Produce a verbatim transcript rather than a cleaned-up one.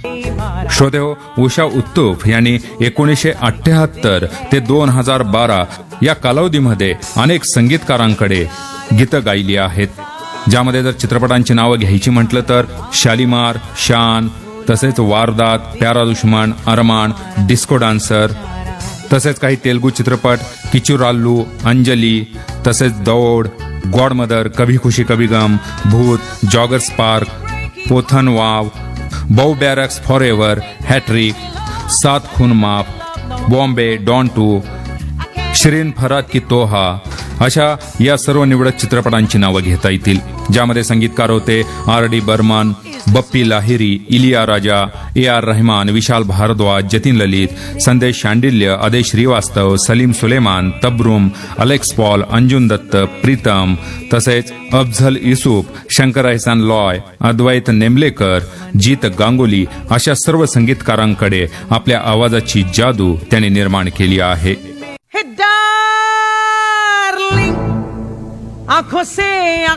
श्रोतेहो, उषा उत्तुप यांनी एकोणीसशे अठ्ठ्याहत्तर ते दोन हजार बारा या कालावधीमध्ये अनेक संगीतकारांकडे गीतं गायली आहेत, ज्यामध्ये जर चित्रपटांची नावं घ्यायची म्हटलं तर शालीमार, शान, तसेच वारदात, प्यारा दुश्मन, अरमान, डिस्को डान्सर, तसेच काही तेलुगू चित्रपट किचुराल्लू, अंजली, तसेच दौड, गॉडमदर, कभी खुशी कभी गम, भूत, जॉगर्स पार्क, पोथन वाव, बौ बॅरक्स फॉर एव्हर, हॅट्रिक, सात खून माफ, बॉम्बे, डॉन टू, शिरीन फरात की तोहा, अशा या सर्व निवडक चित्रपटांची नावं घेता येतील, ज्यामध्ये संगीतकार होते R D Burman, Bappi Lahiri, Iliya Raja, A R Rahman, Vishal Bhardwaj, Jatin ललित, संदेश शांडिल्य, अदय श्रीवास्तव, सलीम सुलेमान, तब्रुम, अलेक्स पॉल, अंजुन दत्त, प्रीतम, तसेच अफझल युसुफ, शंकर एहसान लॉय, अद्वैत नेमलेकर, जीत गांगुली अशा सर्व संगीतकारांकडे आपल्या आवाजाची जादू त्यांनी निर्माण केली आहे. आंखों से